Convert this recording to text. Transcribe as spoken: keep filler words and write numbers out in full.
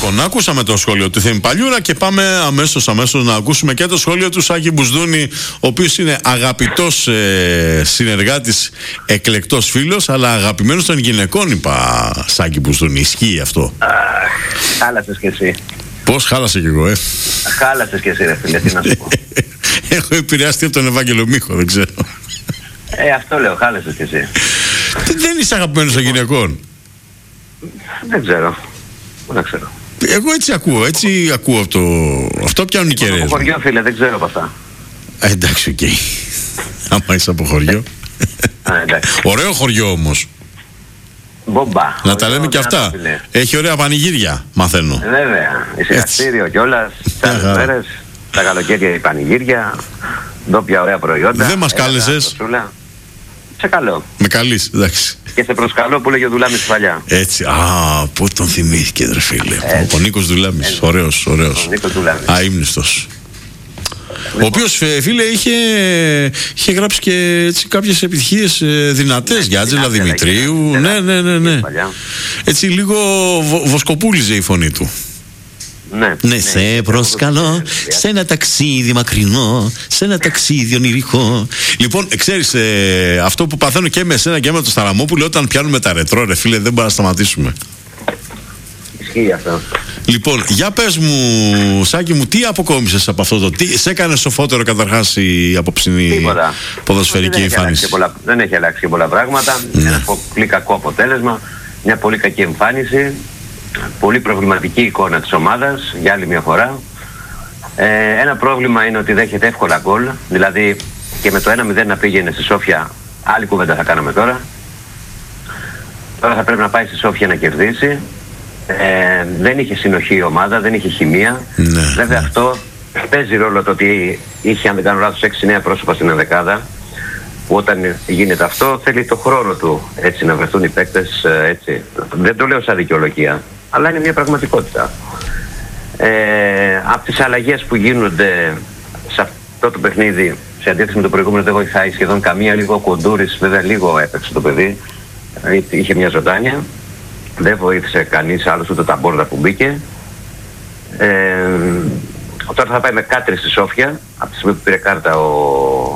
Λοιπόν, ακούσαμε το σχόλιο του Θέμη Παλιούρα και πάμε αμέσως, αμέσως να ακούσουμε και το σχόλιο του Σάκη Μπουσδούνη, ο οποίος είναι αγαπητός ε, συνεργάτης, εκλεκτός φίλος, αλλά αγαπημένος των γυναικών, είπα, Σάκη Μπουσδούνη. Ισχύει αυτό? Αχ, χάλασες κι εσύ. Πώς χάλασε κι εγώ, ε? Χάλασες κι εσύ, ρε φίλε, τι να σου πω. Έχω επηρεαστεί από τον Ευάγγελο Μίχο, δεν ξέρω. Ε, αυτό λέω, χάλασες κι εσύ. Δεν είσαι αγαπημένος των γυναικών? Δεν ξέρω. Δεν ξέρω. Εγώ έτσι ακούω, έτσι ακούω από το... Αυτό πιάνουν οι κεραίες. Από χωριό, φίλε, δεν ξέρω από αυτά. Ε, εντάξει, οκ. Okay. Άμα είσαι από χωριό. Α, ωραίο χωριό όμως. Μπομπά. Να τα λέμε και αυτά. Έχει ωραία πανηγύρια, μαθαίνω. Βέβαια. Εισιτήριο κιόλας. Τις μέρες. Τα καλοκαίρια οι πανηγύρια. Ντόπια ωραία προϊόντα. Δεν μας κάλεσες? Σε καλό. Με καλείς, εντάξει. Και σε προσκαλώ που λέγε ο Δουλάμης παλιά. Έτσι, α, πού τον θυμήθηκε, ρε φίλε. Ο Νίκος Δουλάμης, ωραίος, ωραίος. Ο Νίκος Δουλάμης. Αείμνηστος. Ο οποίος, φίλε, είχε, είχε γράψει και έτσι, κάποιες επιτυχίες δυνατές, ναι, για Άτζελα Δημητρίου. Ναι, ναι, ναι, ναι. Έτσι λίγο βο, βοσκοπούλιζε η φωνή του. Ναι, ναι, ναι, σε προσκαλώ σε ένα ταξίδι μακρινό, σε ένα ταξίδι ονειρικό. Λοιπόν, ξέρεις, ε, αυτό που παθαίνω και με εσένα και με τον Σταραμόπουλο, όταν πιάνουμε τα ρετρό, ρε φίλε, δεν μπορούμε να σταματήσουμε. Ισχύει αυτό. Λοιπόν, για πες μου, Σάκη μου, τι αποκόμισες από αυτό το, τι σε έκανε σοφότερο καταρχάς η απόψινή Τίποτα. ποδοσφαιρική εμφάνιση? Δεν έχει αλλάξει και πολλά πράγματα. Ναι. Ένα πολύ κακό αποτέλεσμα, μια πολύ κακή εμφάνιση. Πολύ προβληματική εικόνα της ομάδας για άλλη μια φορά. Ε, ένα πρόβλημα είναι ότι δέχεται εύκολα γκολ. Δηλαδή και με το ένα μηδέν να πήγαινε στη Σόφια, άλλη κουβέντα θα κάναμε τώρα. Τώρα θα πρέπει να πάει στη Σόφια να κερδίσει. Ε, δεν είχε συνοχή η ομάδα, δεν είχε χημεία. Ναι, Βέβαια ναι. αυτό παίζει ρόλο το ότι είχε, αν δεν κάνω λάθος, έξι εννέα πρόσωπα στην ενδεκάδα. Που όταν γίνεται αυτό θέλει το χρόνο του έτσι να βρεθούν οι παίκτες έτσι. Δεν το λέω σαν δικαιολογία, αλλά είναι μια πραγματικότητα. Ε, από τις αλλαγές που γίνονται σε αυτό το παιχνίδι, σε αντίθεση με το προηγούμενο, δεν βοηθάει σχεδόν καμία. Λίγο ο Κοντούρης, βέβαια λίγο έπαιξε το παιδί, είχε μια ζωντάνια. Δεν βοήθησε κανείς άλλος, ούτε τα μπόρδα που μπήκε. Ε, τώρα θα πάει με Κάτρι στη Σόφια, από τη στιγμή που πήρε κάρτα ο